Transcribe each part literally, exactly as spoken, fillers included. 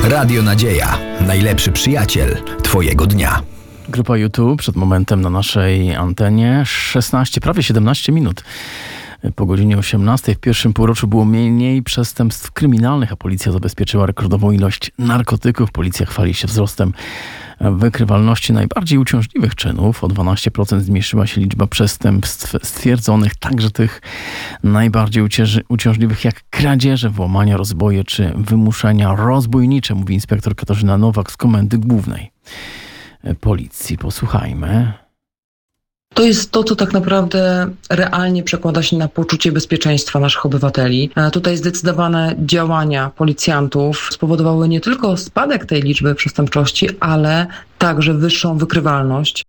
Radio Nadzieja. Najlepszy przyjaciel Twojego dnia. Grupa YouTube przed momentem na naszej antenie. szesnaście, prawie siedemnaście minut. Po godzinie osiemnastej w pierwszym półroczu było mniej przestępstw kryminalnych, a policja zabezpieczyła rekordową ilość narkotyków. Policja chwali się wzrostem wykrywalności najbardziej uciążliwych czynów. O dwanaście procent zmniejszyła się liczba przestępstw stwierdzonych, także tych najbardziej ucięży, uciążliwych jak kradzieże, włamania, rozboje czy wymuszenia rozbójnicze, mówi inspektor Katarzyna Nowak z Komendy Głównej Policji. Posłuchajmy. To jest to, co tak naprawdę realnie przekłada się na poczucie bezpieczeństwa naszych obywateli. A tutaj zdecydowane działania policjantów spowodowały nie tylko spadek tej liczby przestępczości, ale także wyższą wykrywalność.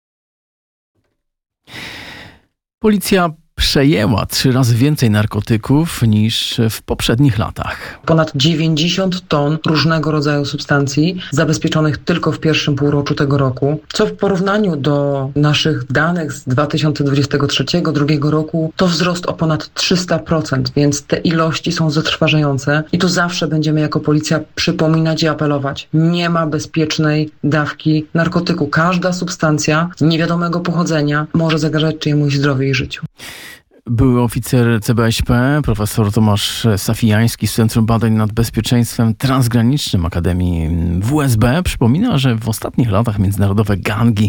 Policja przejęła trzy razy więcej narkotyków niż w poprzednich latach. Ponad dziewięćdziesiąt ton różnego rodzaju substancji zabezpieczonych tylko w pierwszym półroczu tego roku, co w porównaniu do naszych danych z dwa tysiące dwudziestego trzeciego drugiego roku to wzrost o ponad trzysta procent, więc te ilości są zatrważające i tu zawsze będziemy jako policja przypominać i apelować. Nie ma bezpiecznej dawki narkotyku. Każda substancja niewiadomego pochodzenia może zagrażać czyjemuś zdrowiu i życiu. Były oficer C B S P, profesor Tomasz Safijański z Centrum Badań nad Bezpieczeństwem Transgranicznym Akademii W S B przypomina, że w ostatnich latach międzynarodowe gangi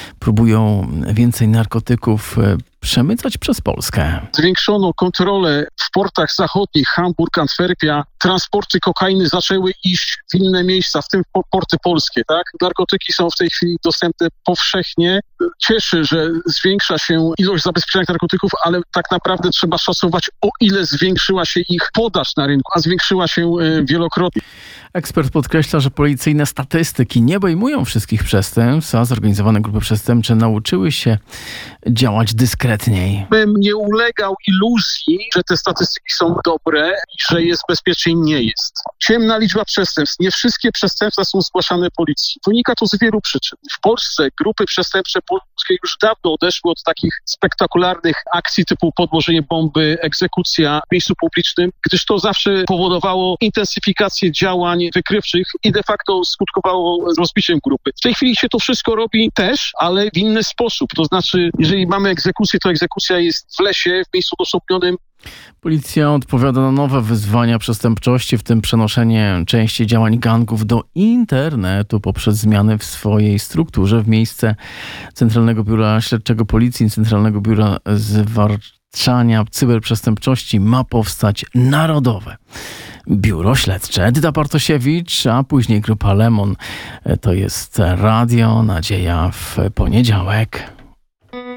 próbują więcej narkotyków przemycać przez Polskę. Zwiększono kontrolę w portach zachodnich, Hamburg, Antwerpia. Transporty kokainy zaczęły iść w inne miejsca, w tym porty polskie, tak? Narkotyki są w tej chwili dostępne powszechnie. Cieszy, że zwiększa się ilość zabezpieczonych narkotyków, ale tak naprawdę trzeba szacować, o ile zwiększyła się ich podaż na rynku, a zwiększyła się wielokrotnie. Ekspert podkreśla, że policyjne statystyki nie obejmują wszystkich przestępstw, a zorganizowane grupy przestępcze nauczyły się działać dyskretniej. Bym nie ulegał iluzji, że te statystyki są dobre i że jest bezpiecznie. Nie jest. Ciemna liczba przestępstw. Nie wszystkie przestępstwa są zgłaszane policji. Wynika to z wielu przyczyn. W Polsce grupy przestępcze polskie już dawno odeszły od takich spektakularnych akcji typu podłożenie bomby, egzekucja w miejscu publicznym, gdyż to zawsze powodowało intensyfikację działań wykrywczych i de facto skutkowało rozbiciem grupy. W tej chwili się to wszystko robi też, ale w inny sposób. To znaczy, jeżeli mamy egzekucję, to egzekucja jest w lesie, w miejscu odosobnionym. Policja odpowiada na nowe wyzwania przestępczości, w tym przenoszenie części działań gangów do internetu poprzez zmiany w swojej strukturze. W miejsce Centralnego Biura Śledczego Policji, Centralnego Biura Zwalczania Cyberprzestępczości ma powstać Narodowe Biuro Śledcze. Edyta Bartosiewicz, a później grupa Lemon. To jest Radio Nadzieja w poniedziałek.